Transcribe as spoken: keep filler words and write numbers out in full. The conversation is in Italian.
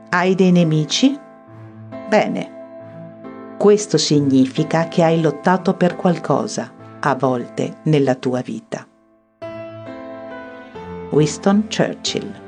Hai dei nemici? Bene. Questo significa che hai lottato per qualcosa, a volte, nella tua vita. Winston Churchill.